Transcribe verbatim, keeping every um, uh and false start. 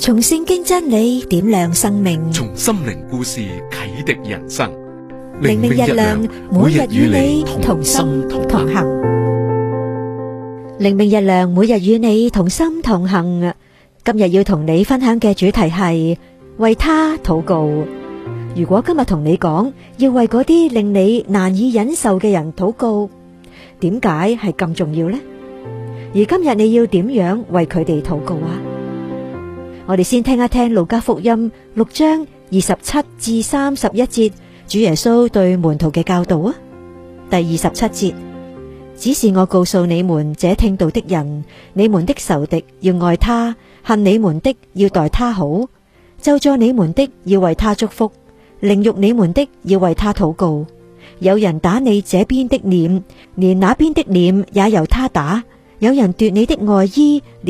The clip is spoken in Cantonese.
從聖經真理點亮生命， 從心靈故事啟迪人生。 靈命日亮，每日與你同心同行。靈命日亮，每日與你同心同行。今日要同你分享嘅主題係為他禱告。如果今日同你講要為嗰啲令你難以忍受嘅人禱告，點解係咁重要呢？而今日你要點樣為佢哋禱告啊？我哋先聽一聽路加福音六章二十七至三十一節，主耶穌對門徒嘅教導啊。第二十七節，只是我告訴你們這聽道的人，你們的仇敵要愛他，恨你們的要待他好，咒詛你們的要為他祝福，凌辱你們的要為他禱告。有人打你這邊的臉，連那邊的臉也由他打；有人奪你的外衣，